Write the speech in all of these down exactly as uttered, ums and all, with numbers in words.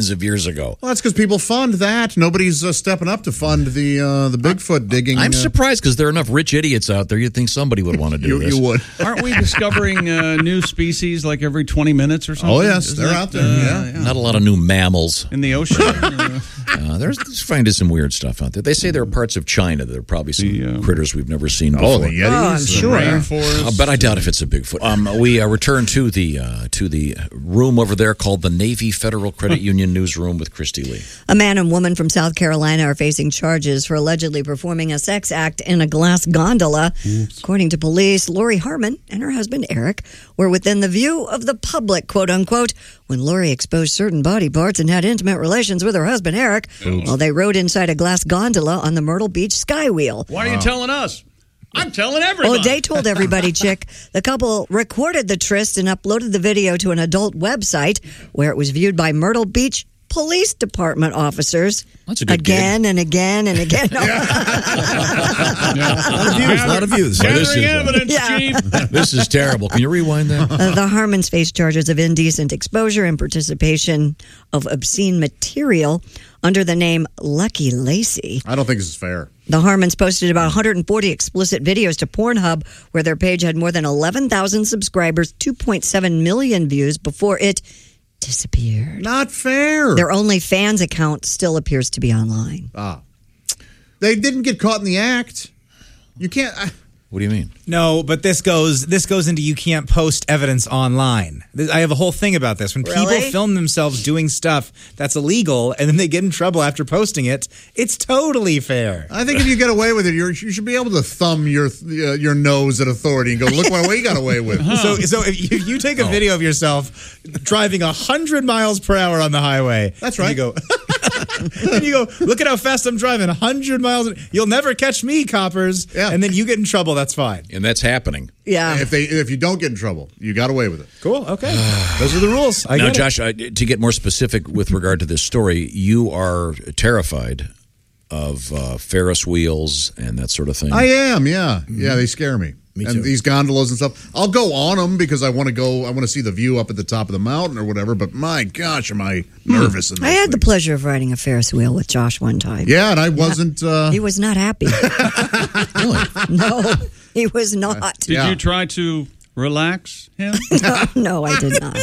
millions of years ago. Well, that's because people fund that. Nobody's uh, stepping up to fund the uh, the Bigfoot digging. I'm uh, surprised because there are enough rich idiots out there. You'd think somebody would want to do you, this. You would. Aren't we discovering uh, new species like every twenty minutes or something? Oh, yes. Isn't They're that, out there. uh, yeah. Not a lot of new mammals. In the ocean? uh, Uh, there's, there's finding some weird stuff out there. They say there are parts of China that are probably some The, uh, critters we've never seen before. Oh, the Yetis. Oh, I'm the sure. rainforest. Uh, but I doubt if it's a Bigfoot. Um, we uh, return to the uh, to the room over there called the Navy Federal Credit Union newsroom with Christy Lee. A man and woman from South Carolina are facing charges for allegedly performing a sex act in a glass gondola. Oops. According to police, Lori Harmon and her husband Eric were within the view of the public, quote unquote, when Lori exposed certain body parts and had intimate relations with her husband Eric Oops. while they rode inside a glass gondola on the Myrtle Beach Skywheel. Why are you telling us? I'm telling everybody. Oh, they told everybody, Chick. The couple recorded the tryst and uploaded the video to an adult website where it was viewed by Myrtle Beach Police Department officers. That's a good again gig. and again and again. A lot of views. A lot of views. Gathering This is, uh, evidence, Yeah. Chief. this is terrible. Can you rewind that? Uh, the Harmons face charges of indecent exposure and participation of obscene material under the name Lucky Lacey. I don't think this is fair. The Harmons posted about one hundred forty explicit videos to Pornhub, where their page had more than eleven thousand subscribers, two point seven million views before it disappeared. Not fair. Their OnlyFans account still appears to be online. Ah. They didn't get caught in the act. You can't... I, What do you mean? No, but this goes this goes into you can't post evidence online. This- I have a whole thing about this. When Really? people film themselves doing stuff that's illegal and then they get in trouble after posting it, it's totally fair. I think if you get away with it, you're, you should be able to thumb your uh, your nose at authority and go, look what we got away with. So, so if you, if you take a Oh. video of yourself driving one hundred miles per hour on the highway, That's and right. You go, and you go, look at how fast I'm driving, one hundred miles. You'll never catch me, coppers. Yeah. And then you get in trouble. That's fine. And that's happening. Yeah. If they if you don't get in trouble, you got away with it. Cool. Okay. Those are the rules. I Now, get it. Josh, uh, to get more specific with regard to this story, you are terrified of uh, Ferris wheels and that sort of thing. I am, yeah. Yeah, they scare me. Me and too. these gondolas and stuff. I'll go on them because I want to go, I want to see the view up at the top of the mountain or whatever, but my gosh, am I nervous in I those had the things. pleasure of riding a Ferris wheel with Josh one time. Yeah, and I wasn't... Uh, He was not happy. Really? No, he was not. Did Yeah. you try to relax him? No, I did not.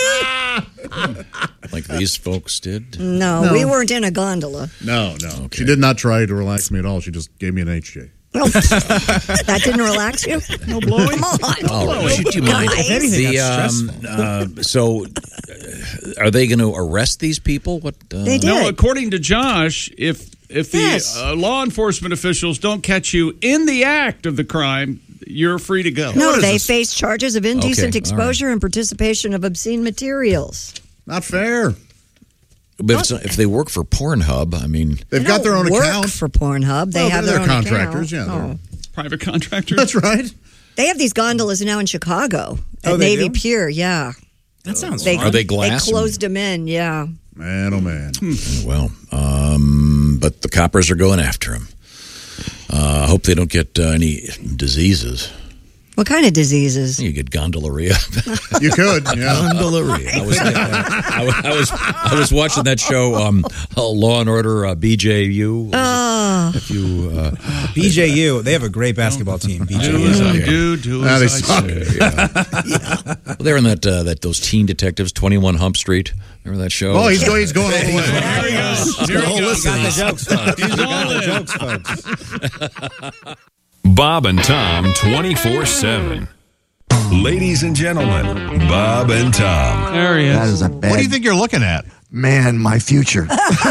Like these folks did? No, No. we weren't in a gondola. no, no. She did not try to relax me at all. She just gave me an H J. Well, that didn't relax you? No blowing? Come on. Oh, should you mind? Guys. If anything, The, that's um, stressful. uh, so, uh, are they going to arrest these people? What? Uh, They did. No, according to Josh, if if the Yes. uh, law enforcement officials don't catch you in the act of the crime, you're free to go. No, What is they this? face charges of indecent Okay, all exposure and participation of obscene materials. Not fair. But if, it's- if they work for Pornhub, I mean, They've They got their don't own work account. for Pornhub. They Well, have they're their own contractors, account. yeah, they're- Oh. Private contractors? That's right. They have these gondolas now in Chicago at Oh, they Navy do? Pier. Yeah, That sounds they fun. Are they glass? They closed them in. Yeah. Man, oh man. well, um, but the coppers are going after him. Uh, I hope they don't get uh, any diseases. What kind of diseases? You get gondolaria. You could, yeah. Gondolaria. I was, I, was- I was I was watching that show, um, uh, Law and Order uh, B J U. Oh, If you, uh, B J U, they have a great basketball team. B J Do U. as I yeah. do, do Ah, as they I suck. say. well, they're in that uh, that those teen detectives, twenty-one Hump Street. Remember that show? Oh, he's going, he's going all the way. Here he goes. Here he goes. Got the jokes, folks. He's Got all the in. jokes, folks. Bob and Tom twenty-four seven. Ladies and gentlemen, Bob and Tom. There he That is. is a bad. What do you think you're looking at? Man, my future.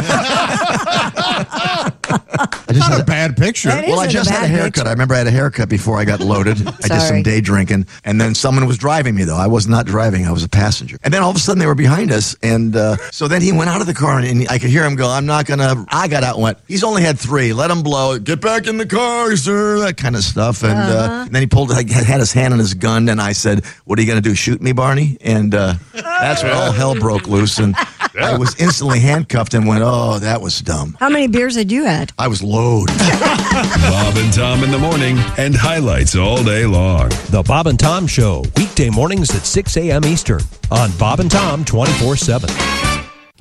I just Not had a bad picture. That Well, I isn't a just had a bad haircut. picture. I remember I had a haircut before I got loaded. I did Sorry. some day drinking, and then someone was driving me, though. I was not driving. I was a passenger. And then all of a sudden, they were behind us, and uh, so then he went out of the car, and, and I could hear him go, I'm not going to... I got out and went, he's only had three. Let him blow. Get back in the car, sir. That kind of stuff. And, Uh-huh. uh, and then he pulled, like, had his hand on his gun, and I said, what are you going to do, shoot me, Barney? And uh, that's when all hell broke loose, and I was instantly handcuffed and went, oh, that was dumb. how many beers had you had? I was loaded. Bob and Tom in the morning and highlights all day long. The Bob and Tom Show, weekday mornings at six a.m. Eastern on Bob and Tom twenty-four seven.